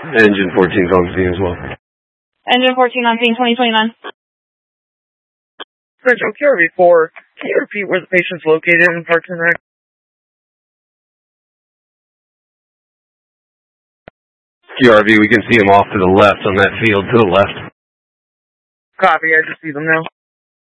Engine 14's on scene as well. Engine 14 on scene, 2029. Central QRV4, can you repeat where the patient's located in Parks and Rec? QRV, we can see him off to the left on that field to the left. Copy, I just see them now.